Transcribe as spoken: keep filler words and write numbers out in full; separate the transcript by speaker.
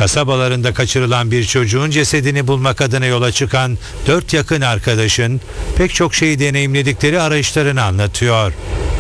Speaker 1: Kasabalarında kaçırılan bir çocuğun cesedini bulmak adına yola çıkan dört yakın arkadaşın pek çok şeyi deneyimledikleri arayışlarını anlatıyor.